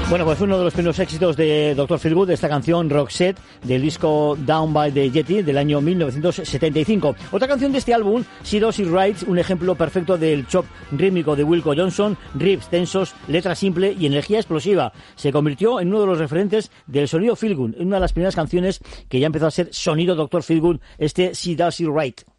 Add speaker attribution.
Speaker 1: Bueno, pues uno de los primeros éxitos de Dr. Feelgood, esta canción Roxette, del disco Down by the Jetty del año 1975. Otra canción de este álbum, She Does It Right, un ejemplo perfecto del chop rítmico de Wilco Johnson, riffs tensos, letra simple y energía explosiva. Se convirtió en uno de los referentes del sonido Feelgood, en una de las primeras canciones que ya empezó a ser sonido Dr. Feelgood, este She Does It Right.